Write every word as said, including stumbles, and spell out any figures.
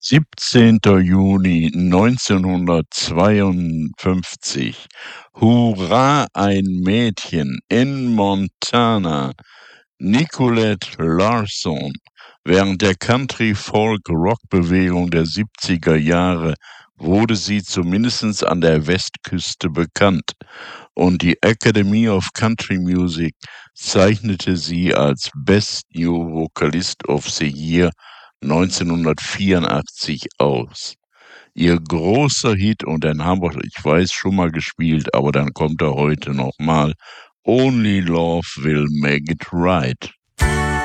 siebzehnter Juni neunzehnhundertzweiundfünfzig. Hurra, ein Mädchen in Montana. Nicolette Larson. Während der Country-Folk-Rock-Bewegung der siebziger Jahre wurde sie zumindest an der Westküste bekannt, und die Academy of Country Music zeichnete sie als Best New Vocalist of the Year neunzehnhundertvierundachtzig aus. Ihr großer Hit, und in Hamburg, ich weiß, schon mal gespielt, aber dann kommt er heute nochmal: Only Love Will Make It Right.